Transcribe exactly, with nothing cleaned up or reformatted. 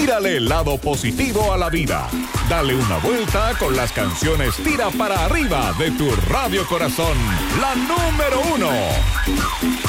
Mírale el lado positivo a la vida. Dale una vuelta con las canciones Tira para Arriba de tu Radio Corazón, la número uno.